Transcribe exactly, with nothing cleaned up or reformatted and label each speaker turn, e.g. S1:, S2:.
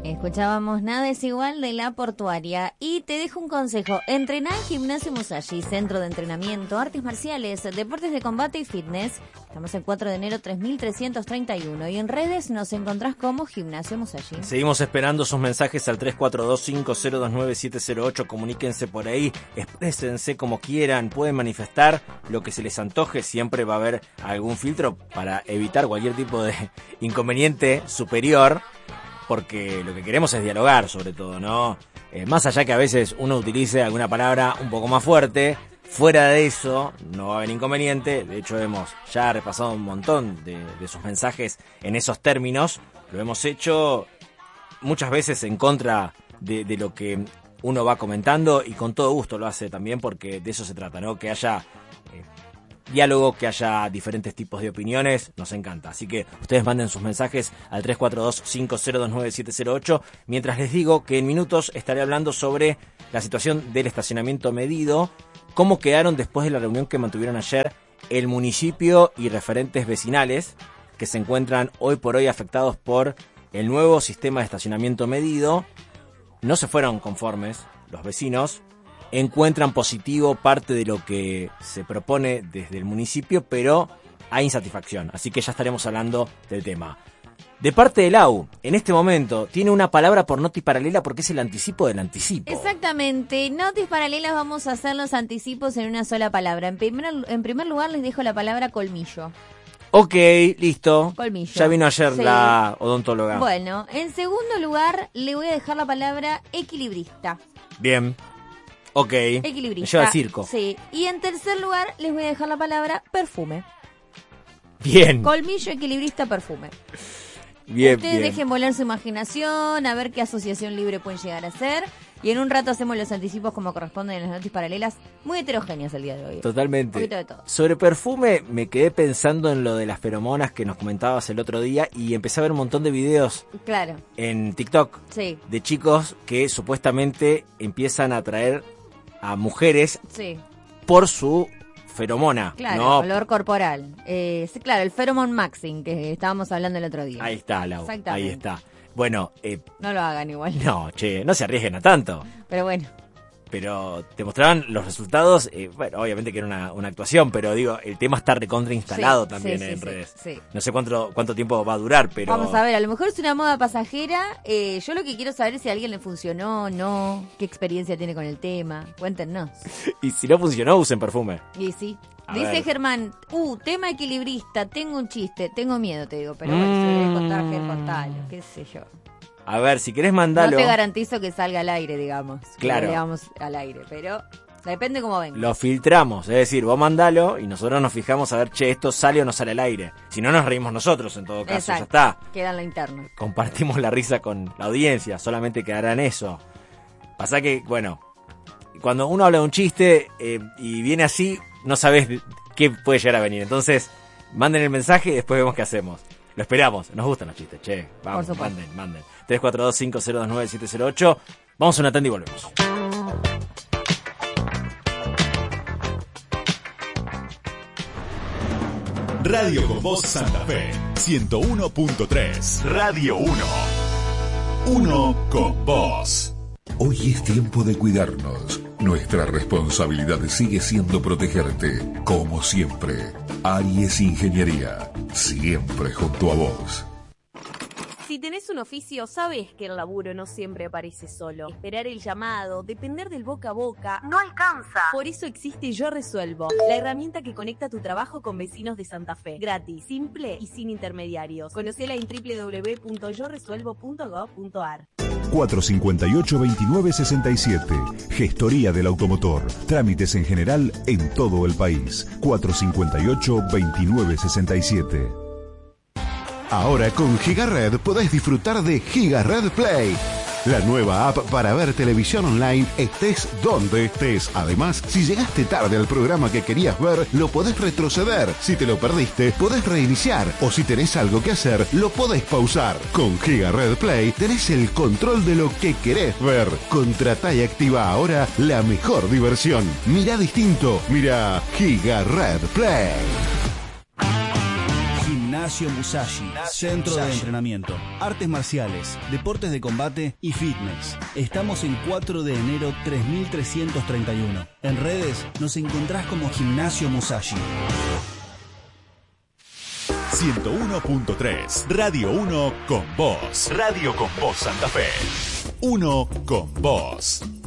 S1: Escuchábamos Nada es igual de La Portuaria. Y te dejo un consejo. Entrená en Gimnasio Musashi, centro de entrenamiento, artes marciales, deportes de combate y fitness. Estamos el cuatro de enero tres mil trescientos treinta y uno y en redes nos encontrás como Gimnasio Musashi.
S2: Seguimos esperando sus mensajes al tres cuatro dos cinco cero dos nueve siete cero ocho. Comuníquense por ahí, exprésense como quieran, pueden manifestar lo que se les antoje. Siempre va a haber algún filtro para evitar cualquier tipo de inconveniente superior, porque lo que queremos es dialogar, sobre todo, ¿no? Eh, más allá que a veces uno utilice alguna palabra un poco más fuerte, fuera de eso no va a haber inconveniente. De hecho, hemos ya repasado un montón de, de sus mensajes en esos términos. Lo hemos hecho muchas veces en contra de, de lo que uno va comentando, y con todo gusto lo hace también, porque de eso se trata, ¿no? Que haya eh, diálogo, que haya diferentes tipos de opiniones, nos encanta. Así que ustedes manden sus mensajes al tres cuatro dos cinco cero dos nueve siete cero ocho, mientras les digo que en minutos estaré hablando sobre la situación del estacionamiento medido, cómo quedaron después de la reunión que mantuvieron ayer el municipio y referentes vecinales que se encuentran hoy por hoy afectados por el nuevo sistema de estacionamiento medido. No se fueron conformes los vecinos, encuentran positivo parte de lo que se propone desde el municipio, pero hay insatisfacción, así que ya estaremos hablando del tema. De parte del A U, en este momento, tiene una palabra por noti paralela porque es el anticipo del anticipo.
S1: Exactamente, notis paralelas, vamos a hacer los anticipos en una sola palabra. En primer, en primer lugar les dejo la palabra colmillo.
S2: Ok, listo.
S1: Colmillo.
S2: Ya vino ayer
S1: Sí.
S2: la odontóloga.
S1: Bueno, en segundo lugar le voy a dejar la palabra equilibrista.
S2: Bien. Ok.
S1: Equilibrista.
S2: Me lleva al circo.
S1: Sí. Y en tercer lugar les voy a dejar la palabra perfume.
S2: Bien.
S1: Colmillo, equilibrista, perfume.
S2: Bien,
S1: Ustedes
S2: bien.
S1: dejen volar su imaginación, a ver qué asociación libre pueden llegar a ser. Y en un rato hacemos los anticipos como corresponden en las noticias paralelas. Muy heterogéneas el día de hoy.
S2: Totalmente.
S1: Un poquito de todo.
S2: Sobre perfume, me quedé pensando en lo de las feromonas que nos comentabas el otro día, y empecé a ver un montón de videos
S1: Claro,
S2: en TikTok
S1: sí,
S2: de chicos que supuestamente empiezan a atraer a mujeres
S1: sí.
S2: por su feromona.
S1: Claro,
S2: ¿no?
S1: olor corporal. Eh, sí, claro, el pheromone maxing que estábamos hablando el otro día.
S2: Ahí está, Lau.
S1: Exactamente.
S2: Ahí está. Bueno, eh,
S1: No lo hagan igual.
S2: no, che, no se arriesguen a tanto.
S1: Pero bueno,
S2: Pero te mostraban los resultados, eh, bueno, obviamente que era una, una actuación, pero digo, el tema está recontra instalado
S1: Sí,
S2: también
S1: sí,
S2: en
S1: sí,
S2: redes.
S1: sí, sí.
S2: No sé cuánto cuánto tiempo va a durar, pero...
S1: vamos a ver, a lo mejor es una moda pasajera. Eh, yo lo que quiero saber es si a alguien le funcionó o no, qué experiencia tiene con el tema. Cuéntenos.
S2: Y si no funcionó, usen perfume.
S1: Y sí.
S2: A
S1: Dice
S2: ver.
S1: Germán, uh, tema equilibrista, tengo un chiste, tengo miedo, te digo, pero bueno, si lo querés contar, Ger, contalo, qué sé yo.
S2: A ver, si querés mandalo,
S1: No te garantizo que salga al aire, digamos. que
S2: Claro.
S1: lo leamos al aire, pero depende cómo venga.
S2: lo filtramos. Es decir, vos mandalo y nosotros nos fijamos a ver, che, esto sale o no sale al aire. Si no, nos reímos nosotros en todo caso,
S1: Exacto.
S2: ya está.
S1: Queda en la interna.
S2: Compartimos la risa con la audiencia, solamente quedará en eso. Pasa que, bueno, cuando uno habla de un chiste eh, y viene así, no sabes qué puede llegar a venir. Entonces, manden el mensaje y después vemos qué hacemos. Lo esperamos, nos gustan los chistes, che. Vamos,
S1: Por supuesto.
S2: manden, manden. tres cuatro dos cinco cero dos nueve siete cero ocho. Vamos a una tanda y volvemos.
S3: Radio con Voz Santa Fe, ciento uno punto tres. Radio uno. Uno con vos.
S4: Hoy es tiempo de cuidarnos. Nuestra responsabilidad sigue siendo protegerte. Como siempre, Aries Ingeniería, siempre junto a vos.
S5: Si tenés un oficio, sabes que el laburo no siempre aparece solo. Esperar el llamado, depender del boca a boca, no alcanza. Por eso existe Yo Resuelvo, la herramienta que conecta tu trabajo con vecinos de Santa Fe. Gratis, simple y sin intermediarios. Conocela en doble u doble u doble u punto yo resuelvo punto gov punto a r.
S3: cuatro cinco ocho, veintinueve sesenta y siete. Gestoría del automotor. Trámites en general en todo el país. cuatro cinco ocho, veintinueve sesenta y siete. Ahora con GigaRed podés disfrutar de GigaRed Play, la nueva app para ver televisión online estés donde estés. Además, si llegaste tarde al programa que querías ver, lo podés retroceder. Si te lo perdiste, podés reiniciar. O si tenés algo que hacer, lo podés pausar. Con GigaRed Play tenés el control de lo que querés ver. Contratá y activa ahora la mejor diversión. Mirá distinto, mirá GigaRed Play.
S6: Gimnasio Musashi, centro de entrenamiento, artes marciales, deportes de combate y fitness. Estamos en cuatro de enero tres mil trescientos treinta y uno. En redes nos encontrás como Gimnasio Musashi.
S3: ciento uno punto tres, Radio uno con Vos. Radio con Vos Santa Fe. Uno con Vos.